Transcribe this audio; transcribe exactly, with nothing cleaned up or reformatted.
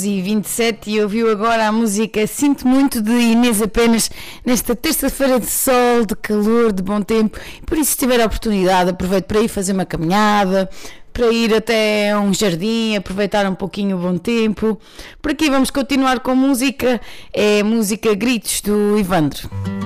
E vinte e sete e ouviu agora a música Sinto Muito de Inês Apenas nesta terça-feira de sol, de calor, de bom tempo. Por isso, se tiver a oportunidade, aproveite para ir fazer uma caminhada, para ir até um jardim, aproveitar um pouquinho o bom tempo. Por aqui vamos continuar com música, é música Gritos do Ivandro.